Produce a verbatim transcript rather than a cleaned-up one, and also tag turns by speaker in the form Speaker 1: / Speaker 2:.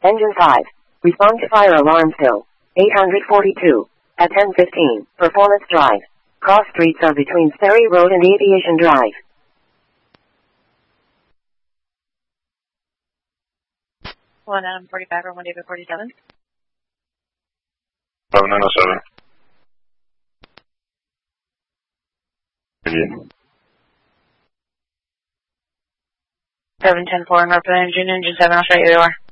Speaker 1: Engine five. Respond to fire alarm still. eight forty-two. At ten fifteen. Performance Drive. Cross streets are between Ferry Road and Aviation Drive.
Speaker 2: one Adam forty-five or one David forty-seven.
Speaker 3: seven nine oh seven. Indian.
Speaker 2: seven ten four North Engine, Engine seven, I'll show you where you are.